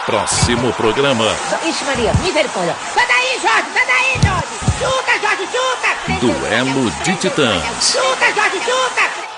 próximo programa. Ixi, Maria, misericórdia. Sai daí, Jorge, sai daí, Jorge. Chuta, Jorge, chuta. Duelo de Titãs. Chuta,